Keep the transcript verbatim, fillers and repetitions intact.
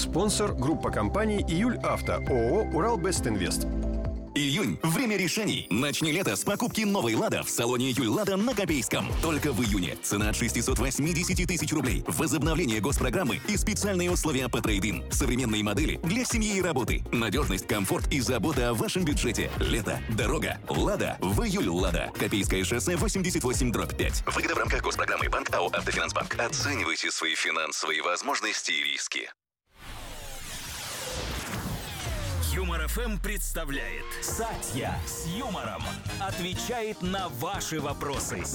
Спонсор — группа компаний «Июль Авто», ООО «Уралбестинвест». Июнь – время решений. Начни лето с покупки новой «Лада» в салоне «Июль Лада» на Копейском. Только в июне. Цена от шестисот восьмидесяти тысяч рублей. Возобновление госпрограммы и специальные условия по трейд-ин. Современные модели для семьи и работы. Надежность, комфорт и забота о вашем бюджете. Лето. Дорога. «Лада» в «Июль Лада». Копейское шоссе восемьдесят восемь дробь пять. Выгода в рамках госпрограммы «Банк АО «Автофинансбанк». Оценивайте свои финансовые возможности и риски. Юмор эф эм представляет Сатья с юмором отвечает на ваши вопросы.